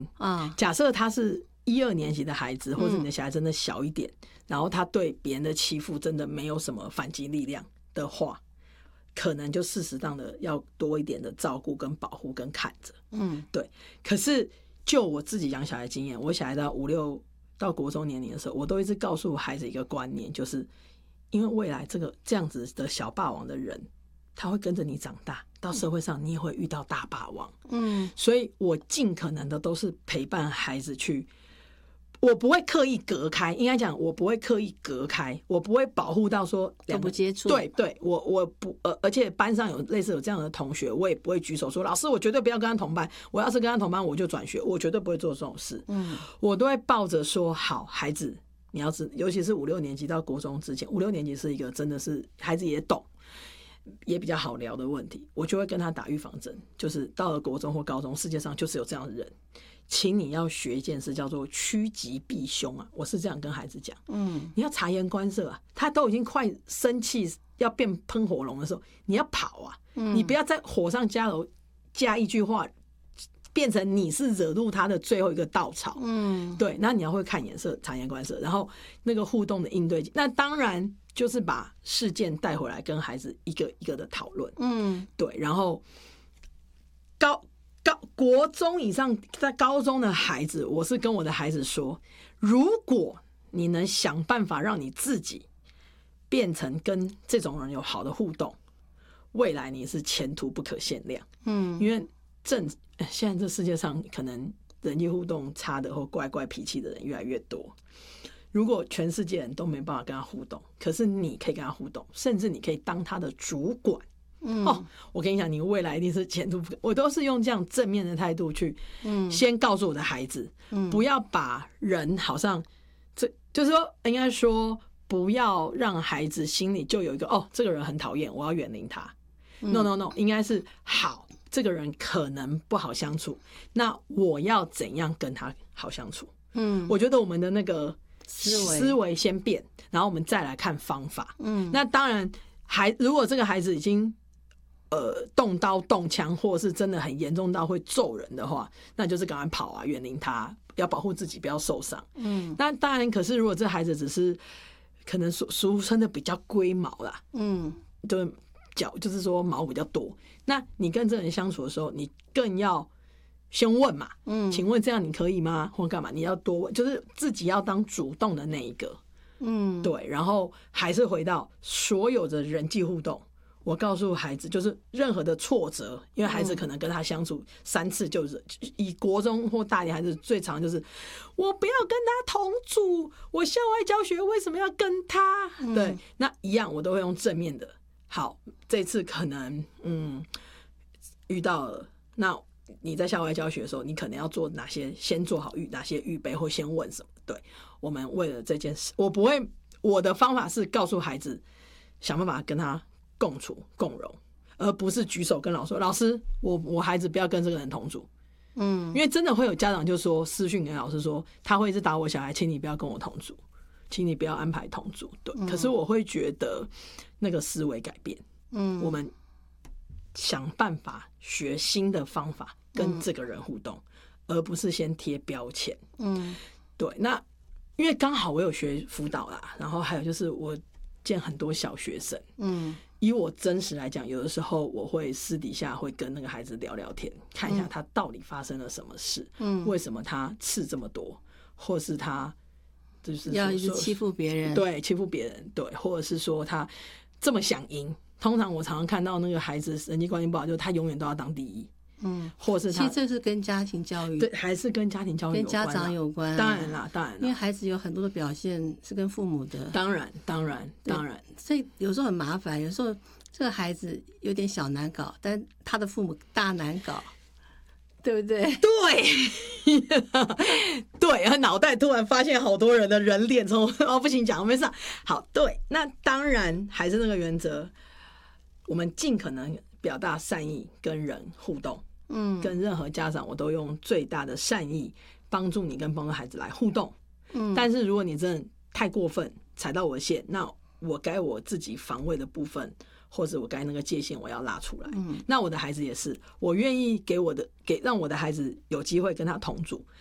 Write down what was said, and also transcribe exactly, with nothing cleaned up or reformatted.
啊， 假设他是一二年级的孩子，或者你的小孩真的小一点，嗯、然后他对别人的欺负真的没有什么反击力量的话，可能就适当的要多一点的照顾跟保护跟看着。嗯，对。可是就我自己养小孩经验，我小孩到五六到国中年龄的时候，我都一直告诉孩子一个观念，就是因为未来这个这样子的小霸王的人，他会跟着你长大，到社会上你也会遇到大霸王。嗯，所以我尽可能的都是陪伴孩子去，我不会刻意隔开，应该讲我不会刻意隔开，我不会保护到说都不接触。 对对，我我不呃，而且班上有类似有这样的同学，我也不会举手说老师我绝对不要跟他同班，我要是跟他同班我就转学，我绝对不会做这种事。嗯，我都会抱着说好孩子，你要知，尤其是五六年级到国中之前，五六年级是一个真的是孩子也懂也比较好聊的问题，我就会跟他打预防针，就是到了国中或高中，世界上就是有这样的人，请你要学一件事叫做趋吉避凶啊，我是这样跟孩子讲。嗯，你要察言观色啊，他都已经快生气要变喷火龙的时候，你要跑啊，嗯、你不要在火上加油加一句话，变成你是惹怒他的最后一个稻草。嗯，对，那你要会看颜色，察言观色，然后那个互动的应对，那当然就是把事件带回来跟孩子一个一个的讨论。嗯，对，然后高高国中以上，在高中的孩子，我是跟我的孩子说，如果你能想办法让你自己变成跟这种人有好的互动，未来你是前途不可限量。嗯，因为正现在这世界上可能人际互动差的或怪怪脾气的人越来越多。如果全世界人都没办法跟他互动，可是你可以跟他互动，甚至你可以当他的主管。嗯、哦，我跟你讲，你未来一定是前途不可。我都是用这样正面的态度去，先告诉我的孩子，嗯、不要把人好像这就是说，应该说不要让孩子心里就有一个哦，这个人很讨厌，我要远离他。嗯、no no no， 应该是好，这个人可能不好相处，那我要怎样跟他好相处？嗯，我觉得我们的那个思维思维先变，然后我们再来看方法。嗯，那当然，孩如果这个孩子已经呃动刀动枪，或是真的很严重到会揍人的话，那就是赶快跑啊，远离他，要保护自己，不要受伤。嗯，那当然，可是如果这孩子只是可能俗俗称的比较龟毛啦，嗯，就脚就是说毛比较多，那你跟这人相处的时候，你更要先问嘛，嗯，请问这样你可以吗？或干嘛？你要多问，就是自己要当主动的那一个，嗯，对。然后还是回到所有的人际互动，我告诉孩子，就是任何的挫折，因为孩子可能跟他相处三次，就是以国中或大一孩子最常就是我不要跟他同组，我校外教学为什么要跟他？嗯、对，那一样我都会用正面的。好，这次可能嗯遇到了，那你在校外教学的时候，你可能要做哪些，先做好预哪些预备，或先问什么？对，我们为了这件事，我不会，我的方法是告诉孩子，想办法跟他共处共荣，而不是举手跟老师说，老师，我我孩子不要跟这个人同组。嗯，因为真的会有家长就说私讯给老师说，他会一直打我小孩，请你不要跟我同组，请你不要安排同组。对，嗯、可是我会觉得那个思维改变，嗯，我们想办法学新的方法跟这个人互动，嗯、而不是先贴标签。嗯，对。那因为刚好我有学辅导啦，然后还有就是我见很多小学生，嗯，以我真实来讲，有的时候我会私底下会跟那个孩子聊聊天，看一下他到底发生了什么事，嗯，为什么他刺这么多，或是他就是要一直欺负别人， 对，欺负别人，对，或者是说他这么想赢。通常我常常看到那个孩子人际关系不好，就是他永远都要当第一，嗯，或是他其实这是跟家庭教育， 对，还是跟家庭教育有关， 跟家长有关、啊， 当然啦，当然啦， 因为孩子有很多的表现是跟父母的， 当然，当然，当然， 所以有时候很麻烦，有时候这个孩子有点小难搞，但他的父母大难搞。对不对？ 对，对，他脑袋突然发现好多人的人脸，从哦不行讲没事。好，对，那当然还是那个原则，我们尽可能表达善意跟人互动。嗯，跟任何家长我都用最大的善意帮助你跟帮助孩子来互动。嗯，但是如果你真的太过分，踩到我的线，那我该我自己防卫的部分， 或者我该那个界限我要拉出来。嗯，那我的孩子也是，我愿意给我的给让我的孩子有机会跟他同住，